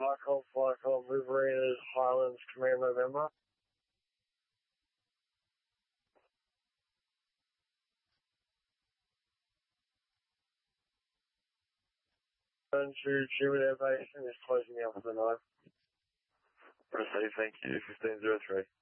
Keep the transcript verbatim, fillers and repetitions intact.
Michael, Michael, Riverina's Highlands, Command November. Turn to Cuban Air Base and is closing out for the night. Proceed, thank you, fifteen zero three.